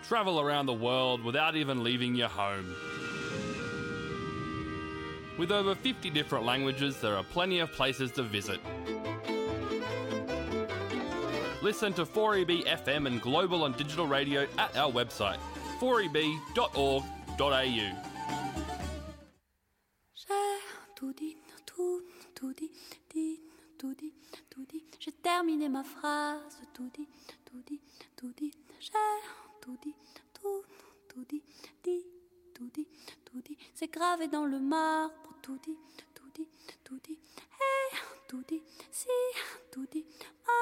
Travel around the world without even leaving your home. With over 50 different languages, there are plenty of places to visit. Listen to 4EB FM and global and digital radio at our website, 4eb.org.au. J'ai tout dit, tout dit, tout dit. J'ai terminé ma phrase, tout dit. J'ai tout dit, tout dit. C'est gravé dans le marbre, tout dit. Et tout dit, si, tout dit.